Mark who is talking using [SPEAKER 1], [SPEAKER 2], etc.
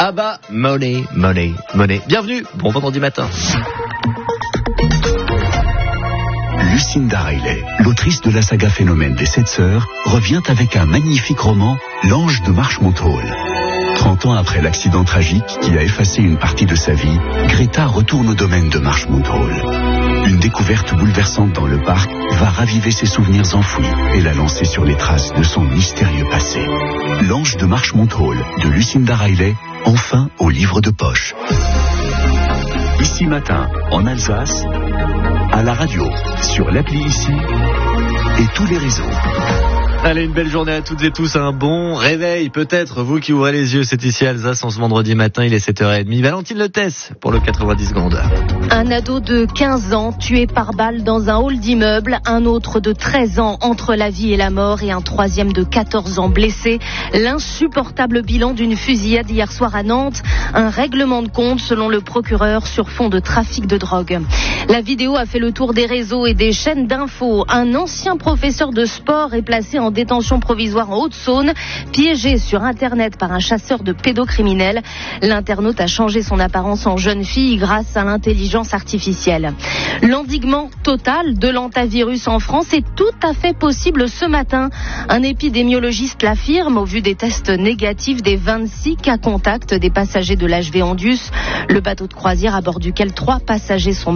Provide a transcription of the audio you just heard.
[SPEAKER 1] Ah bah, money. Bienvenue, bon vendredi matin.
[SPEAKER 2] Lucinda Riley, l'autrice de la saga Phénomène des 7 sœurs, revient avec un magnifique roman, L'Ange de Marchmont Hall. 30 ans après l'accident tragique qui a effacé une partie de sa vie, Greta retourne au domaine de Marchmont Hall. Une découverte bouleversante dans le parc va raviver ses souvenirs enfouis et la lancer sur les traces de son mystérieux passé. L'Ange de Marchmont Hall de Lucinda Riley, enfin au livre de poche. Ici matin, en Alsace, à la radio, sur l'appli Ici et tous les réseaux.
[SPEAKER 1] Allez, une belle journée à toutes et tous, un bon réveil, peut-être, vous qui ouvrez les yeux, c'est ici Alsace en ce vendredi matin, il est 7h30. Valentine Letès pour le 90 secondes.
[SPEAKER 3] Un ado de 15 ans tué par balle dans un hall d'immeuble, un autre de 13 ans entre la vie et la mort et un troisième de 14 ans blessé. L'insupportable bilan d'une fusillade hier soir à Nantes, un règlement de compte selon le procureur sur fond de trafic de drogue. La vidéo a fait le tour des réseaux et des chaînes d'infos. Un ancien professeur de sport est placé en détention provisoire en Haute-Saône, piégé sur Internet par un chasseur de pédocriminels. L'internaute a changé son apparence en jeune fille grâce à l'intelligence artificielle. L'endiguement total de l'hantavirus en France est tout à fait possible ce matin. Un épidémiologiste l'affirme au vu des tests négatifs des 26 cas contacts des passagers de l'HV Andius, le bateau de croisière à bord duquel 3 passagers sont